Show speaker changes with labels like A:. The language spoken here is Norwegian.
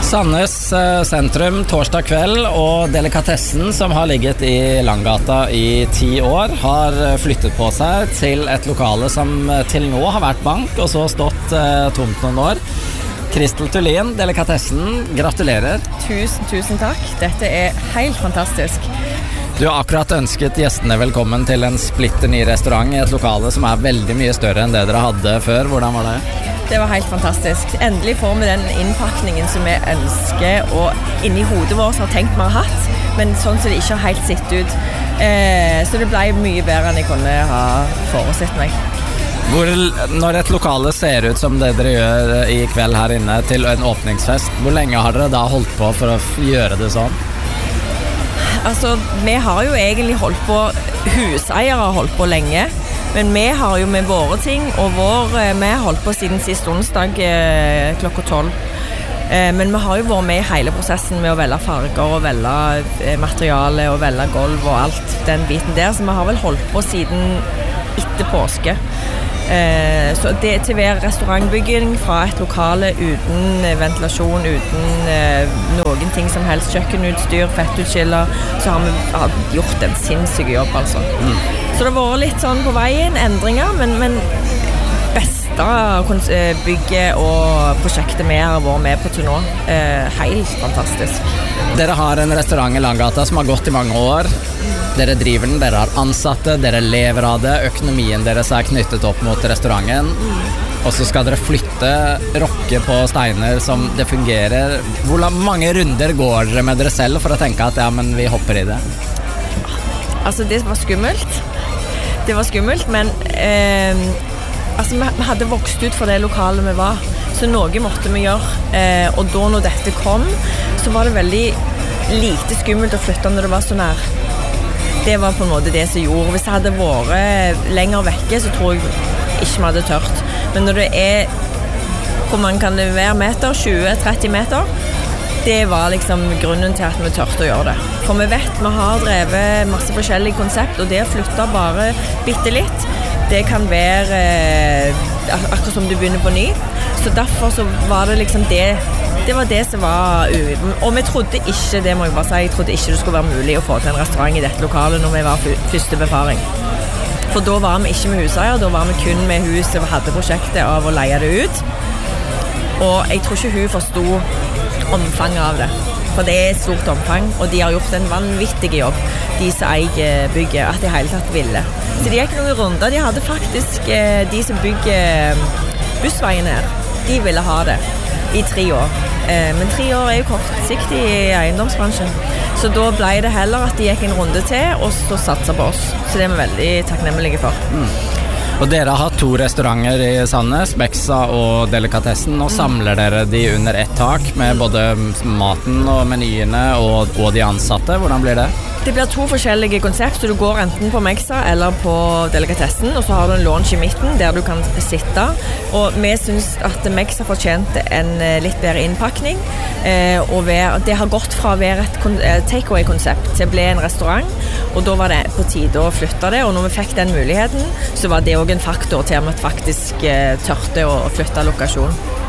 A: Sandnes sentrum torsdag kveld, og delikatessen som har ligget i Langgata i 10 år har flyttet på seg til et lokale som til nå har vært bank, og så stått tomt noen år. Kristel Tullin, delikatessen, gratulerer.
B: Tusen takk. Dette helt fantastisk.
A: Du har akkurat ønsket gjestene velkommen til en splitter ny restaurant i et lokale som veldig mye større enn det dere hadde før. Hvordan var det?
B: Det var helt fantastisk. Endelig får vi den innpakningen som vi ønsker og inni hodet vårt har tenkt vi har hatt, men sånn som det ikke har helt sett ut. Så det ble mye bedre enn jeg kunne ha foresett meg.
A: Når et lokale ser ut som det dere gjør i kveld her inne til en åpningsfest, hvor lenge har dere da holdt på for å gjøre det sånn?
B: Altså, vi har jo egentlig holdt på, huseiere har holdt på lenge, men vi har jo med våre ting, og vi har holdt på siden sist onsdag klokka 12. Men vi har jo vært med i hele prosessen med å velge farger og velge materiale og velge gulv og alt den biten der, så vi har vel holdt på siden etter påske. Så det til hver restaurantbygging fra et lokale uten ventilasjon, uten noen ting som helst, kjøkkenutstyr, fettutskiller, så har vi gjort en sinnssyk jobb, altså. Så det har vært litt sånn på veien, endringer, men beste bygget og prosjektet vi har vært med på til nå. Helt fantastisk.
A: Dere har en restaurant i Langgata som har gått i mange år. Dere driver den, dere har ansatte, dere lever av det, økonomien deres knyttet opp mot restauranten, og så skal dere flytte, rokke på steiner som det fungerer. Hvor mange runder går dere med dere selv for å tenke at ja, men vi hopper i det?
B: Altså, det var skummelt. Det var skummelt, men altså, vi hadde vokst ut for det lokalet vi var, så noe måtte vi gjøre, og da når dette kom, så var det veldig lite skummelt å flytte når det var så nær. Det var på en måte det som gjorde. Hvis det hadde vært lenger vekke, så tror jeg ikke vi hadde tørt. Men når det hvor mange kan det være meter? 20-30 meter? Det var liksom grunnen til at vi tørte å gjøre det. For vi vet, vi har drevet masse forskjellige konsept, og det å flytte bare bitte litt, det kan være akkurat som du begynner på ny. Så derfor så var det liksom det var det som var og vi trodde ikke, det må jeg bare si, jeg trodde ikke det skulle være mulig å få til en restaurant i dette lokalet når vi var første befaring. For da var vi ikke med huseier, da var vi kun med huset og hadde prosjektet av å leie det ut. Og jeg tror ikke hun forstod omfanget av det. For det et stort omfang, og de har gjort en vanvittig jobb, de som eier bygget, at de hele tatt ville. Så de gikk noen runder, de hadde faktisk de som bygger bussveien her, de ville ha det i 3 år. Men 3 år jo kortsiktig i eiendomsbransjen. Så da ble det heller at de gikk en runde til, og så satset på oss. Så det vi veldig takknemlige for.
A: Og dere har hatt 2 restauranter i Sandnes, Bexa og Delikatessen, og samler dere de under ett tak med både maten og menyene og de ansatte. Hvordan blir det? Det blir 2 forskjellige konsept, så du går enten på Bexa eller på Delikatessen, og så har du en lounge i midten der du kan sitte. Og vi synes at Bexa fortjente en litt bedre innpakning, og det har gått fra å være et takeaway-konsept til å bli en restaurant, og da var det på tide å flytte det, og når vi fikk den muligheten, så var det også en faktor til at vi faktisk tørte å flytte lokasjon.